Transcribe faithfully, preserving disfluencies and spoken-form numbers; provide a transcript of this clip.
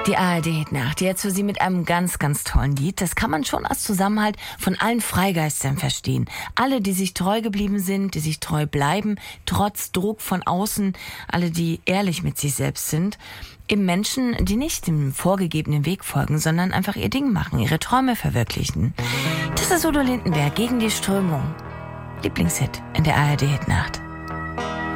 Die A R D-Hitnacht, jetzt für Sie mit einem ganz, ganz tollen Lied. Das kann man schon als Zusammenhalt von allen Freigeistern verstehen. Alle, die sich treu geblieben sind, die sich treu bleiben, trotz Druck von außen. Alle, die ehrlich mit sich selbst sind. Eben Menschen, die nicht dem vorgegebenen Weg folgen, sondern einfach ihr Ding machen, ihre Träume verwirklichen. Das ist Udo Lindenberg gegen die Strömung. Lieblingshit in der A R D-Hitnacht.